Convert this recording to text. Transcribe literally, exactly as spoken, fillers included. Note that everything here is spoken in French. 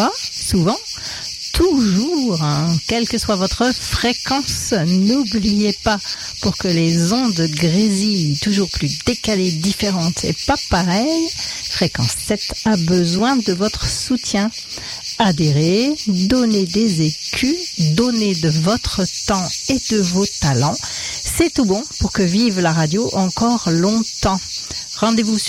souvent, toujours, hein, quelle que soit votre fréquence, n'oubliez pas, pour que les ondes grésillent toujours plus décalées, différentes et pas pareilles, Fréquence sept a besoin de votre soutien. Adhérez, donnez des écus, donnez de votre temps et de vos talents. C'est tout bon pour que vive la radio encore longtemps. Rendez-vous sur